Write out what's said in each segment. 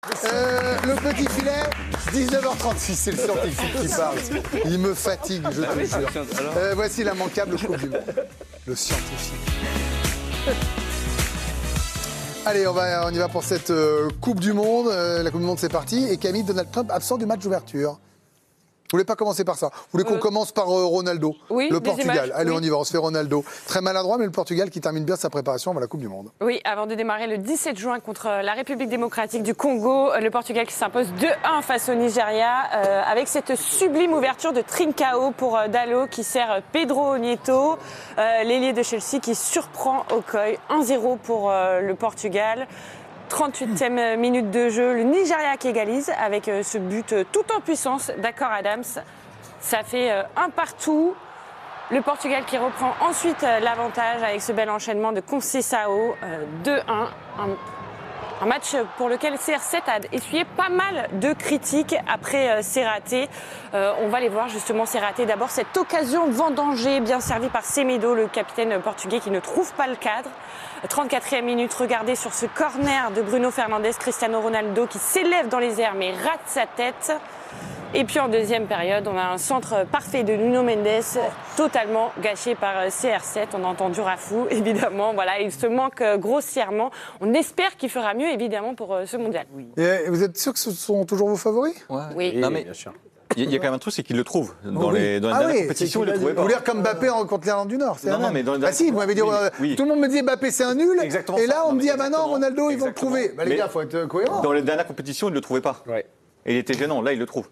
Le petit filet, 19h36, c'est le scientifique qui parle. Il me fatigue, je te jure. Voici l'immanquable Coupe du Monde. Le scientifique. Allez, on y va pour cette Coupe du Monde. La Coupe du Monde, c'est parti. Et Camille, Donald Trump absent du match d'ouverture. Vous voulez pas commencer par ça? Vous voulez qu'on commence par Ronaldo, oui, le Portugal? Images, allez, oui. on y va, on se fait Ronaldo. Très maladroit, mais le Portugal qui termine bien sa préparation avant la Coupe du Monde. Oui, avant de démarrer le 17 juin contre la République démocratique du Congo, le Portugal qui s'impose 2-1 face au Nigeria, avec cette sublime ouverture de Trincao pour Dalot qui sert Pedro Nieto, l'ailier de Chelsea qui surprend Okoye. 1-0 pour le Portugal. 38e minute de jeu, le Nigeria qui égalise avec ce but tout en puissance d'Akor Adams. Ça fait un partout. Le Portugal qui reprend ensuite l'avantage avec ce bel enchaînement de Conceição, 2-1. Un match pour lequel CR7 a essuyé pas mal de critiques après ses ratés. On va les voir justement, ces ratés. D'abord, cette occasion vendangée, bien servie par Semedo, le capitaine portugais qui ne trouve pas le cadre. 34e minute, regardez sur ce corner de Bruno Fernandes, Cristiano Ronaldo qui s'élève dans les airs mais rate sa tête. Et puis en deuxième période, on a un centre parfait de Nuno Mendes, totalement gâché par CR7. On a entendu Rafou, évidemment. Voilà, il se manque grossièrement. On espère qu'il fera mieux, évidemment, pour ce mondial. Oui. Et vous êtes sûr que ce sont toujours vos favoris? Oui. Non, mais bien sûr. Il y a quand même un truc, c'est qu'il le trouve. Dans les dernières compétitions, il le trouvait pas. Vous voulez dire comme Mbappé contre l'Irlande du Nord? Non, mais dans les si, vous m'avez dit, oui. tout le monde me dit Mbappé c'est un nul. Exactement et là, ça. on me dit, ah bah non, Ronaldo, ils vont le Exactement. trouver. Bah les gars, il faut être cohérent. Dans les dernières compétitions, il ne le trouvait pas. Ouais. Et il était gênant. Là, il le trouve.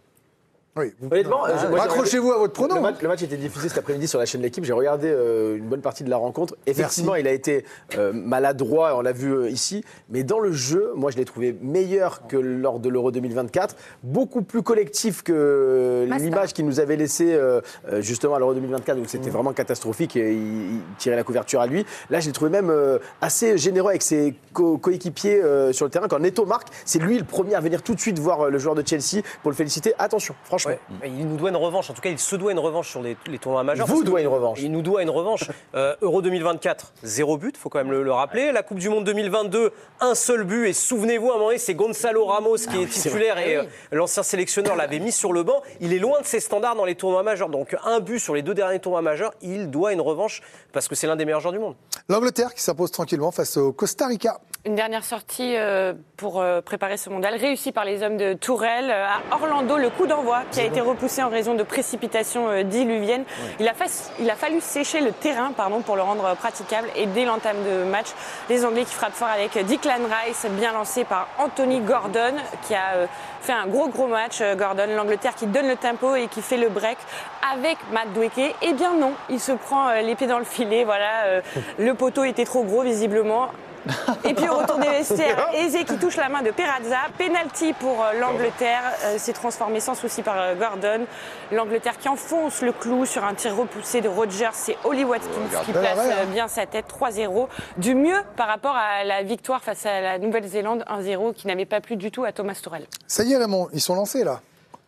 Oui. Honnêtement, raccrochez-vous à votre pronom. Le match était diffusé cet après-midi sur la chaîne de l'équipe. J'ai regardé une bonne partie de la rencontre. Effectivement, il a été maladroit, on l'a vu ici. Mais dans le jeu, moi, je l'ai trouvé meilleur que lors de l'Euro 2024. Beaucoup plus collectif que l'image qu'il nous avait laissée justement à l'Euro 2024, où c'était vraiment catastrophique et il tirait la couverture à lui. Là, je l'ai trouvé même assez généreux avec ses coéquipiers sur le terrain. Quand Neto marque, c'est lui le premier à venir tout de suite voir le joueur de Chelsea pour le féliciter. Attention, franchement. Ouais. Il nous doit une revanche, en tout cas il se doit une revanche sur les tournois majeurs. Il vous doit une revanche. Il nous doit une revanche. Euro 2024, 0 but, il faut quand même le rappeler. La Coupe du Monde 2022, un seul but. Et souvenez-vous, à un moment donné, c'est Gonzalo Ramos qui est titulaire et l'ancien sélectionneur l'avait mis sur le banc. Il est loin de ses standards dans les tournois majeurs. Donc un but sur les 2 derniers tournois majeurs, il doit une revanche parce que c'est l'un des meilleurs joueurs du monde. L'Angleterre qui s'impose tranquillement face au Costa Rica. Une dernière sortie pour préparer ce mondial, réussie par les hommes de Tourelle. À Orlando, le coup d'envoi qui a été repoussé en raison de précipitations diluviennes. Ouais. Il a fallu sécher le terrain pour le rendre praticable. Et dès l'entame de match, les Anglais qui frappent fort avec Declan Rice, bien lancé par Anthony Gordon, qui a fait un gros match. Gordon, l'Angleterre qui donne le tempo et qui fait le break avec Madueke. Eh bien non, il se prend les pieds dans le filet. Voilà, le poteau était trop gros visiblement. Et puis au retour des vestiaires, Eze qui touche la main de Perazza. Penalty pour l'Angleterre, s'est transformé sans souci par Gordon. L'Angleterre qui enfonce le clou sur un tir repoussé de Rogers. C'est Ollie Watkins qui place bien sa tête, 3-0. Du mieux par rapport à la victoire face à la Nouvelle-Zélande, 1-0, qui n'avait pas plu du tout à Thomas Tuchel. Ça y est Raymond, ils sont lancés là.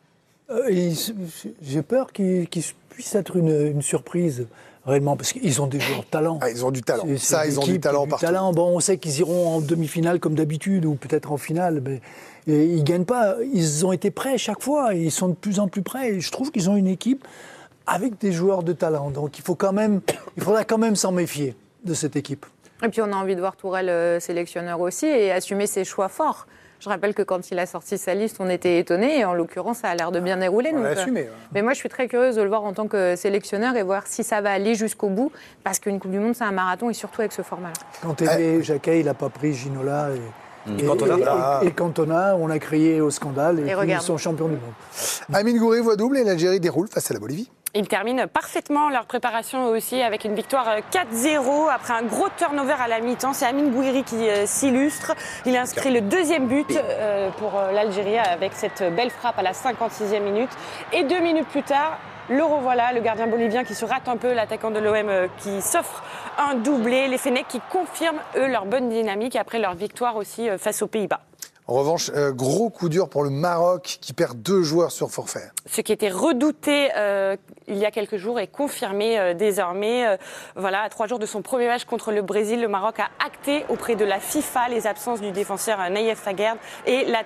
J'ai peur qu'ils puissent être une surprise. Réellement, parce qu'ils ont des joueurs de talent. Ah, ils ont du talent. Ils ont du talent partout. Bon, on sait qu'ils iront en demi-finale comme d'habitude, ou peut-être en finale, mais ils ne gagnent pas. Ils ont été prêts chaque fois, et ils sont de plus en plus prêts. Et je trouve qu'ils ont une équipe avec des joueurs de talent. Donc il faudra quand même s'en méfier de cette équipe. Et puis on a envie de voir Tourelle sélectionneur aussi, et assumer ses choix forts. Je rappelle que quand il a sorti sa liste, on était étonnés. Et en l'occurrence, ça a l'air de bien dérouler. On l'a assumé. Mais moi, je suis très curieuse de le voir en tant que sélectionneur et voir si ça va aller jusqu'au bout. Parce qu'une Coupe du Monde, c'est un marathon et surtout avec ce format-là. Quand Jacquet, il n'a pas pris Ginola et Cantona, on a crié au scandale et ils sont champions du monde. Amine Gouiri voit double et l'Algérie déroule face à la Bolivie. Ils terminent parfaitement leur préparation aussi avec une victoire 4-0 après un gros turnover à la mi-temps. C'est Amine Gouiri qui s'illustre. Il a inscrit le 2e but pour l'Algérie avec cette belle frappe à la 56e minute. Et 2 minutes plus tard, le revoilà, le gardien bolivien qui se rate un peu, l'attaquant de l'OM qui s'offre un doublé. Les Fennecs qui confirment, eux, leur bonne dynamique après leur victoire aussi face aux Pays-Bas. En revanche, gros coup dur pour le Maroc qui perd 2 joueurs sur forfait. Ce qui était redouté il y a quelques jours est confirmé désormais. Voilà, à 3 jours de son premier match contre le Brésil, le Maroc a acté auprès de la FIFA les absences du défenseur Naïef Aguerd et l'attaquant